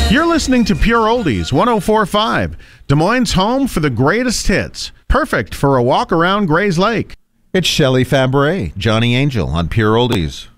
You're listening to Pure Oldies 104.5, Des Moines' home for the greatest hits. Perfect for a walk around Gray's Lake. It's Shelley Fabares, Johnny Angel on Pure Oldies.